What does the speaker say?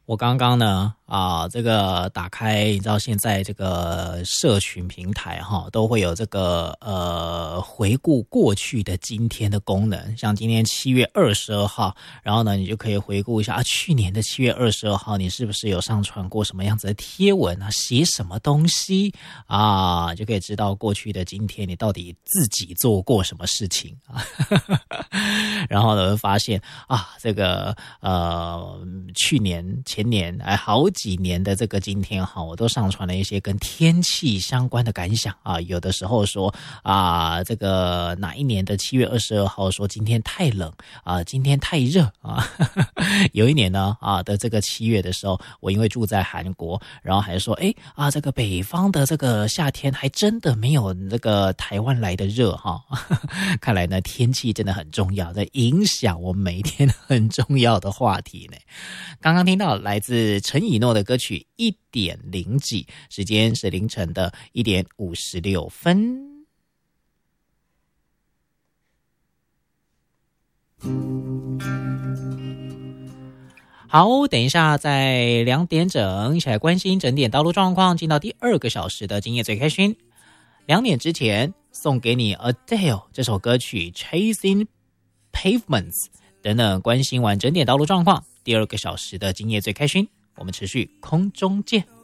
我刚刚呢这个打开，你知道现在这个社群平台都会有这个回顾过去的今天的功能，像今天7月22号，然后呢你就可以回顾一下去年的7月22号你是不是有上传过什么样子的贴文啊，写什么东西啊，就可以知道过去的今天你到底自己做过什么事情啊。然后呢发现这个去年前年好几年的这个今天我都上传了一些跟天气相关的感想啊。有的时候说这个哪一年的7月22号说今天太冷今天太热啊。有一年呢的这个7月的时候，我因为住在韩国，然后还说这个北方的这个夏天还真的没有这个台湾来的热看来呢天气真的很重要，在影响我们每一天很重要的话题呢。刚刚听到来自陈以诺的歌曲1点0几，时间是凌晨的1点56分。好，等一下在2点整一起来关心整点道路状况，进到第2个小时的今夜最开心。2点之前送给你 Adele 这首歌曲 Chasing Pavements， 等等关心完整点道路状况，第2个小时的今夜最开心，我们持续空中见。